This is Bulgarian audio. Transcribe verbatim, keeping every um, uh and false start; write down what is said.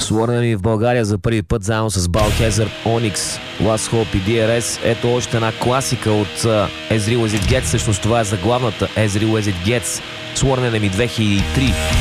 Sworn Enemy в България за първи път заедно с Balthazar, Onyx, Last Hope и ди ар ес. Ето още една класика от uh, As Real As It Gets. Всъщност това е заглавната As Real As It Gets. Sworn Enemy две хиляди и три.